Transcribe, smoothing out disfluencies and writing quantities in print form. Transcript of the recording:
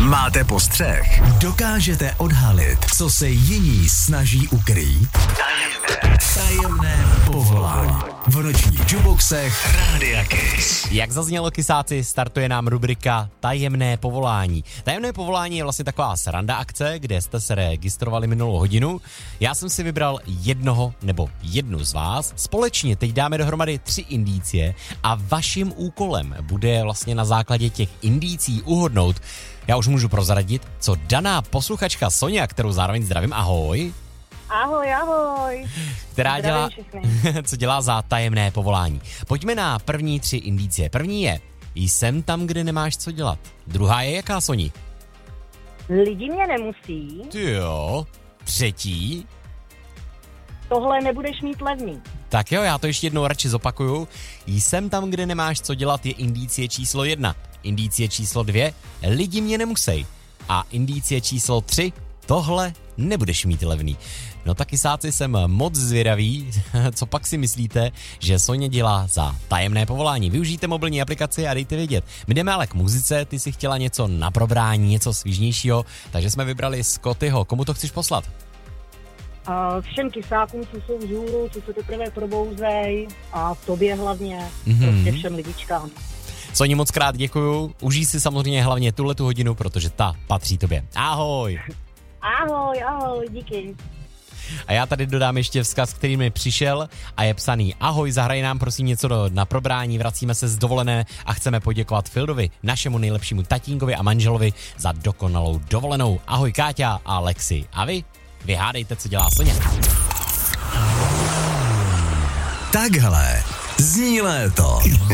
Máte postřeh? Dokážete odhalit, co se jiní snaží ukrýt? Tajemné povolání. V nočních juboxech Rádia Kiss. Jak zaznělo, kysáci, startuje nám rubrika Tajemné povolání. Tajemné povolání je vlastně taková sranda akce, kde jste se registrovali minulou hodinu. Já jsem si vybral jednoho nebo jednu z vás. Společně teď dáme dohromady 3 indicie a vaším úkolem bude vlastně na základě těch indicí uhodnout. Já už můžu prozradit, co daná posluchačka Sonia, kterou zároveň zdravím, ahoj. Ahoj. Která dělá, co dělá za tajemné povolání. Pojďme na první 3 indicie. První je, jsem tam, kde nemáš co dělat. Druhá je jaká, Soni? Lidi mě nemusí. Ty jo. Třetí? Tohle nebudeš mít levný. Tak jo, já to ještě jednou radši zopakuju. Jsem tam, kde nemáš co dělat je indicie číslo 1. Indicie číslo 2, lidi mě nemusí. A indicie číslo 3, tohle nebudeš mít levný. No tak kysáci, jsem moc zvědavý, co pak si myslíte, že Soně dělá za tajemné povolání. Využijte mobilní aplikaci a dejte vědět. My jdeme ale k muzice, ty si chtěla něco na probrání, něco svížnějšího, takže jsme vybrali Scottyho. Komu to chceš poslat? Všem kysákům, co jsou vzhůru, co se teprve probouzej a tobě hlavně, prostě všem lidičkám. Soni, moc krát děkuju, užij si samozřejmě hlavně tuhletu hodinu, protože ta patří tobě. Ahoj! Ahoj, díky. A já tady dodám ještě vzkaz, který mi přišel a je psaný: ahoj, zahraj nám prosím něco na probrání, vracíme se z dovolené a chceme poděkovat Fildovi, našemu nejlepšímu tatínkovi a manželovi za dokonalou dovolenou. Ahoj Káťa a Lexi. A vy? Vyhádejte, co dělá Soně. Takhle zní léto